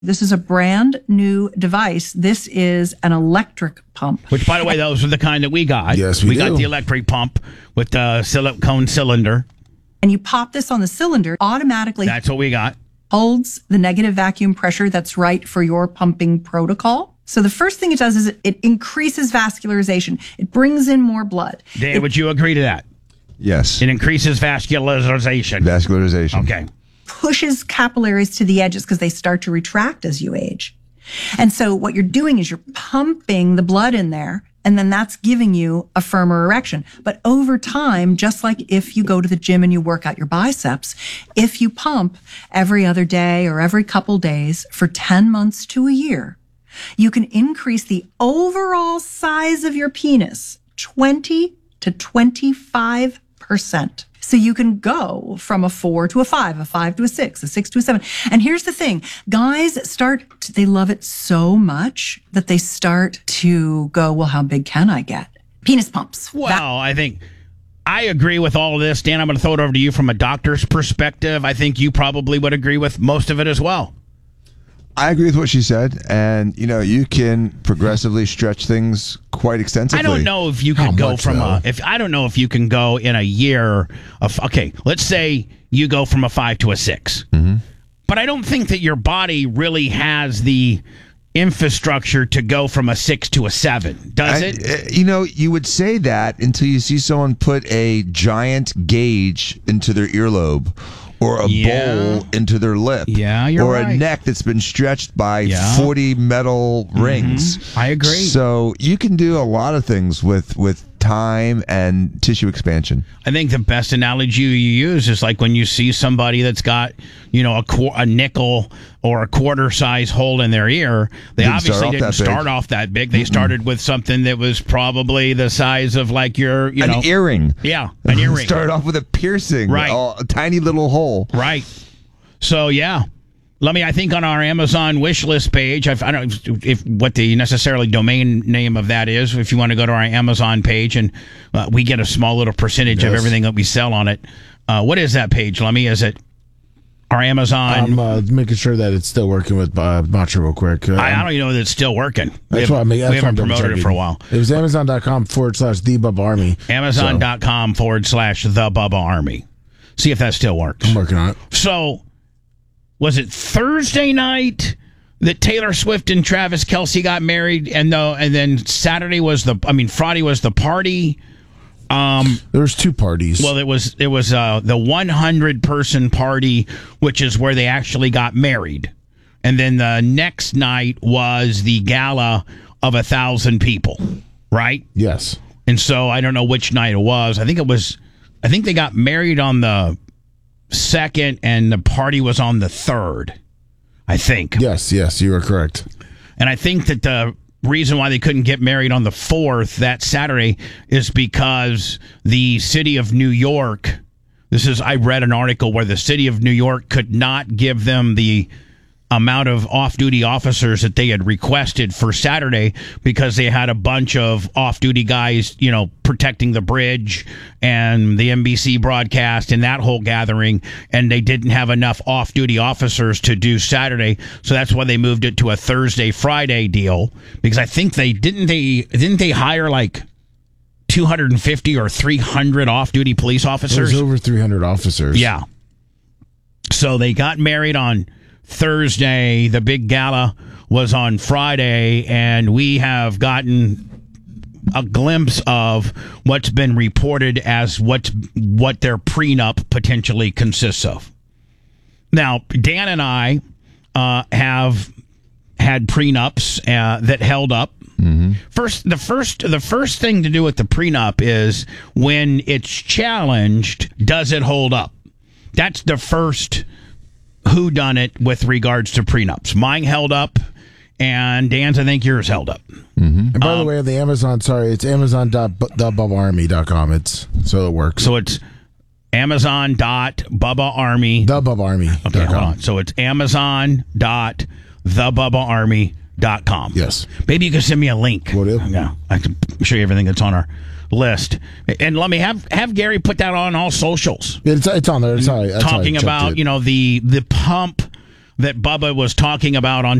This is a brand new device. This is an electric pump. Which, by the way, those are the kind that we got. Yes, we do. got the electric pump with the silicone cylinder. And you pop this on the cylinder, automatically That's what we got. holds the negative vacuum pressure that's right for your pumping protocol. So the first thing it does is it increases vascularization. It brings in more blood. Dan, would you agree to that? Yes. It increases vascularization. Vascularization. Okay. Pushes capillaries to the edges because they start to retract as you age. And so what you're doing is you're pumping the blood in there, and then that's giving you a firmer erection. But over time, just like if you go to the gym and you work out your biceps, if you pump every other day or every couple days for 10 months to a year, you can increase the overall size of your penis 20 to 25%. So you can go from a 4 to a 5 to a 6 to a 7. And here's the thing. Guys they love it so much that they start to go, well, how big can I get? Penis pumps. Well, I think I agree with all of this. Dan, I'm going to throw it over to you from a doctor's perspective. I think you probably would agree with most of it as well. I agree with what she said, and you can progressively stretch things quite extensively. I don't know if you could go from I don't know if you can go in a year of, okay, let's say you go from a 5 to a 6. Mm-hmm. But I don't think that your body really has the infrastructure to go from a 6 to a 7, does it? You would say that until you see someone put a giant gauge into their earlobe, or a bowl into their lip. Yeah, you're or right. a neck that's been stretched by 40 metal rings. I agree. So you can do a lot of things with time and tissue expansion. I think the best analogy you use is like when you see somebody that's got, a nickel or a quarter size hole in their ear. They obviously didn't start off that big. They started with something that was probably the size of like an earring. Yeah, an earring. Started off with a piercing. Right. A tiny little hole. Right. So, yeah. I think on our Amazon wish list page, I don't know if what the necessarily domain name of that is. If you want to go to our Amazon page, and we get a small little percentage of everything that we sell on it. What is that page, Lemmy? Is it our Amazon? I'm making sure that it's still working with Macho real quick. I don't even know that it's still working. We haven't promoted it for a while. It was Amazon.com/The Bubba Army. Amazon.com/The Bubba Army. See if that still works. I'm working on it. So, was it Thursday night that Taylor Swift and Travis Kelce got married, and then Friday was the party? There was 2 parties. Well, it was the 100-person party, which is where they actually got married, and then the next night was the gala of 1,000 people, right? Yes. And so I don't know which night it was. I think they got married on the 2nd, and the party was on the 3rd, I think. Yes, you are correct. And I think that the reason why they couldn't get married on the 4th, that Saturday, is because the city of New York, I read an article where the city of New York could not give them the amount of off-duty officers that they had requested for Saturday because they had a bunch of off-duty guys, protecting the bridge and the NBC broadcast and that whole gathering, and they didn't have enough off-duty officers to do Saturday, so that's why they moved it to a Thursday-Friday deal, because I think didn't they hire like 250 or 300 off-duty police officers? There's over 300 officers. Yeah. So they got married on Thursday. The big gala was on Friday, and we have gotten a glimpse of what's been reported as what their prenup potentially consists of. Now, Dan and I have had prenups that held up. Mm-hmm. The first thing to do with the prenup is when it's challenged, does it hold up? That's the first whodunit with regards to prenups. Mine held up, and Dan's, I think yours held up. Mm-hmm. And by the way, the Amazon, it's Amazon.TheBubbaArmy.com. So it works. So it's Amazon.BubbaArmy. TheBubbaArmy.com. Okay, hold on. So it's Amazon.TheBubbaArmy.com. Yes. Maybe you can send me a link. Will do. Yeah, I can show you everything that's on our list. And let me have Gary put that on all socials. It's on there. It's talking about the pump that Bubba was talking about on